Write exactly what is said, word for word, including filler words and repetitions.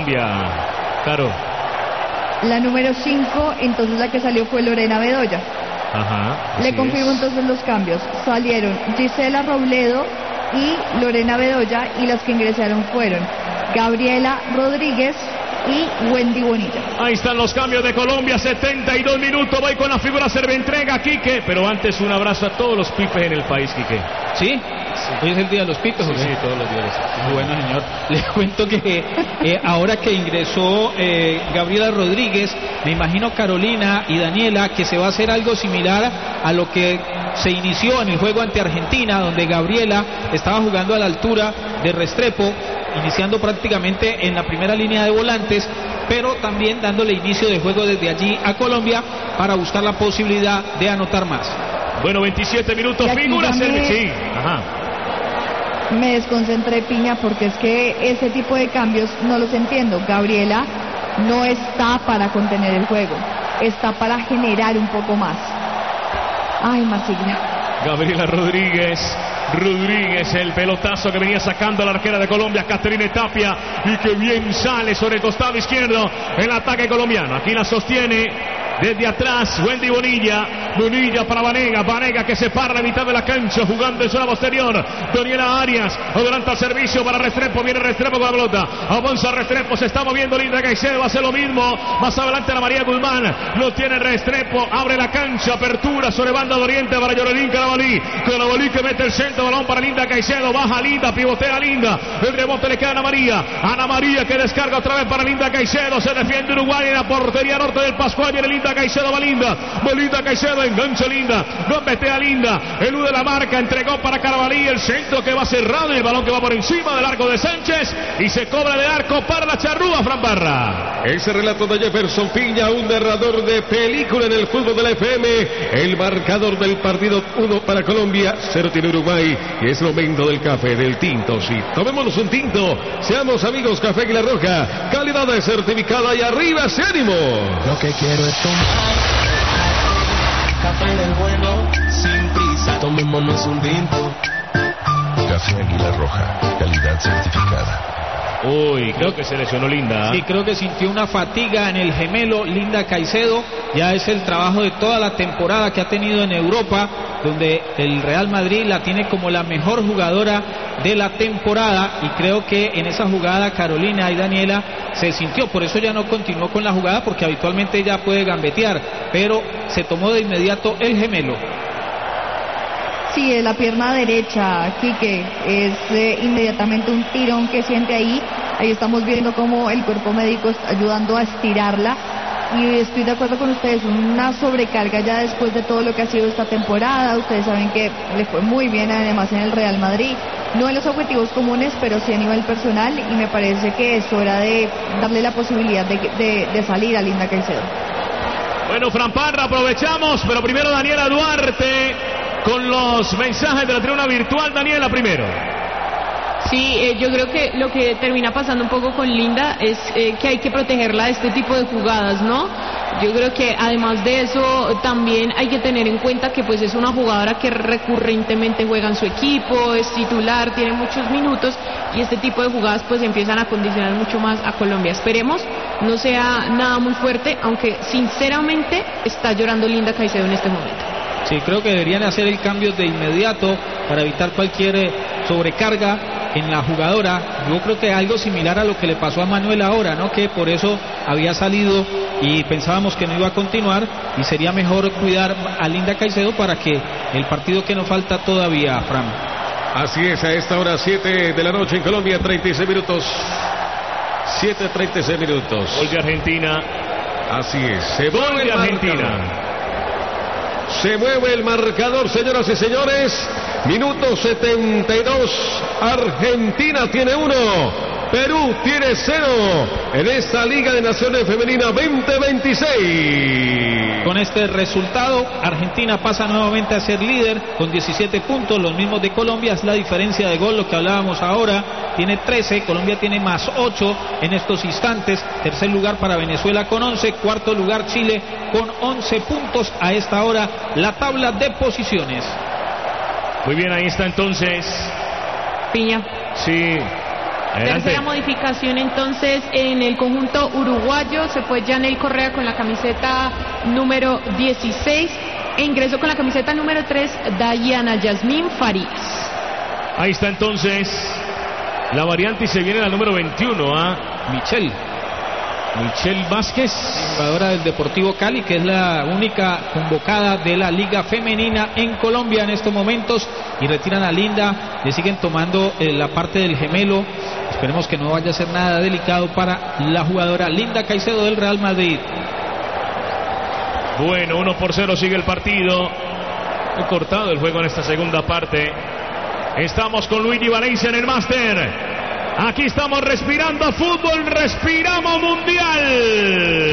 Colombia. Claro. La número cinco, entonces la que salió fue Lorena Bedoya. Ajá. Le confirmo es. Entonces los cambios. Salieron Gisela Robledo y Lorena Bedoya, y las que ingresaron fueron Gabriela Rodríguez y Wendy Bonilla. Ahí están los cambios de Colombia, setenta y dos minutos. Voy con la figura Serventrega, Quique. Pero antes un abrazo a todos los pipes en el país, Quique. ¿Sí? Sí. Hoy es el día de los pipes, sí, ¿o qué? sí, todos los días. Muy bueno, señor. Le cuento que eh, ahora que ingresó eh, Gabriela Rodríguez, me imagino Carolina y Daniela que se va a hacer algo similar a lo que se inició en el juego ante Argentina, donde Gabriela estaba jugando a la altura de Restrepo, iniciando prácticamente en la primera línea de volantes, pero también dándole inicio de juego desde allí a Colombia para buscar la posibilidad de anotar más. Bueno, veintisiete minutos, figura me... sí. Ajá. Me desconcentré, Piña, porque es que ese tipo de cambios no los entiendo. Gabriela no está para contener el juego, está para generar un poco más. Ay, Marsiglia. Gabriela Rodríguez. Rodríguez, el pelotazo que venía sacando la arquera de Colombia, Caterine Tapia, y que bien sale sobre el costado izquierdo el ataque colombiano. Aquí la sostiene desde atrás Wendy Bonilla. Bonilla para Vanega, Vanega que se para la mitad de la cancha jugando en zona posterior. Daniela Arias adelanta el servicio para Restrepo, viene Restrepo con la pelota, avanza Restrepo, se está moviendo Linda Caicedo, hace lo mismo, más adelante Ana María Guzmán, lo tiene Restrepo, abre la cancha, apertura sobre banda de oriente para Yorelín Carabalí, Carabalí que mete el centro, balón para Linda Caicedo, baja Linda, pivotea Linda, el rebote le queda a Ana María, Ana María que descarga otra vez para Linda Caicedo, se defiende Uruguay en la portería norte del Pascual, viene Linda Caicedo, va Linda, va Linda Caicedo, engancha Linda, gambetea Linda, elude la marca, entregó para Carabalí, el centro que va cerrado y el balón que va por encima del arco de Sánchez y se cobra de arco para la charrúa, Fran Barra. Ese relato de Jefferson Piña, un narrador de película en el fútbol de la F M, el marcador del partido uno para Colombia, cero tiene Uruguay, y es momento del café, del tinto, sí, tomémonos un tinto, seamos amigos Café Águila Roja, calidad certificada y arriba ese ánimo. Lo que quiero es tomar café del bueno, sin prisa, tomémonos un tinto. Café Águila Roja, calidad certificada. Uy, creo que se lesionó Linda. Sí, creo que sintió una fatiga en el gemelo Linda Caicedo. Ya es el trabajo de toda la temporada que ha tenido en Europa, donde el Real Madrid la tiene como la mejor jugadora de la temporada, y creo que en esa jugada Carolina y Daniela se sintió, por eso ya no continuó con la jugada, porque habitualmente ella puede gambetear, pero se tomó de inmediato el gemelo. Sí, es la pierna derecha, Quique, es eh, inmediatamente un tirón que siente ahí. Ahí estamos viendo cómo el cuerpo médico está ayudando a estirarla, y estoy de acuerdo con ustedes, una sobrecarga ya después de todo lo que ha sido esta temporada. Ustedes saben que le fue muy bien además en el Real Madrid, no en los objetivos comunes, pero sí a nivel personal, y me parece que es hora de darle la posibilidad de, de, de salir a Linda Caicedo. Bueno, Fran Parra, aprovechamos, pero primero Daniela Duarte con los mensajes de la tribuna virtual. Daniela, primero. Sí, eh, yo creo que lo que termina pasando un poco con Linda es eh, que hay que protegerla de este tipo de jugadas, ¿no? Yo creo que además de eso también hay que tener en cuenta que pues es una jugadora que recurrentemente juega en su equipo, es titular, tiene muchos minutos, y este tipo de jugadas pues empiezan a condicionar mucho más a Colombia. Esperemos no sea nada muy fuerte, aunque sinceramente está llorando Linda Caicedo en este momento. Sí, creo que deberían hacer el cambio de inmediato para evitar cualquier eh, sobrecarga en la jugadora. Yo creo que algo similar a lo que le pasó a Manuel ahora, ¿no? Que por eso había salido y pensábamos que no iba a continuar, y sería mejor cuidar a Linda Caicedo para que el partido que nos falta todavía, Fran. Así es, a esta hora siete de la noche en Colombia, treinta y seis minutos. siete treinta y seis minutos. Gol de Argentina. Así es, se Gol mueve de el Argentina. marcador. Se mueve el marcador, señoras y señores. Minuto setenta y dos. Argentina tiene uno, Perú tiene cero en esta Liga de Naciones Femenina veinte veintiséis. Con este resultado, Argentina pasa nuevamente a ser líder con diecisiete puntos, los mismos de Colombia. Es la diferencia de gol, lo que hablábamos ahora. Tiene trece, Colombia tiene más ocho en estos instantes. Tercer lugar para Venezuela con once, cuarto lugar Chile con once puntos. A esta hora la tabla de posiciones. Muy bien, ahí está entonces. Piña. Sí. Adelante. Tercera modificación entonces en el conjunto uruguayo, se fue Yanel Correa con la camiseta número dieciséis e ingresó con la camiseta número tres Dayana Yasmín Farías. Ahí está entonces la variante y se viene la número veintiuno, ¿ah? Michelle. Michelle Vázquez, jugadora del Deportivo Cali, que es la única convocada de la Liga Femenina en Colombia en estos momentos, y retiran a Linda, le siguen tomando eh, la parte del gemelo. Esperemos que no vaya a ser nada delicado para la jugadora Linda Caicedo del Real Madrid. Bueno, uno por cero sigue el partido. Muy cortado el juego en esta segunda parte. Estamos con Luigi Valencia en el máster. Aquí estamos respirando fútbol, respiramos mundial.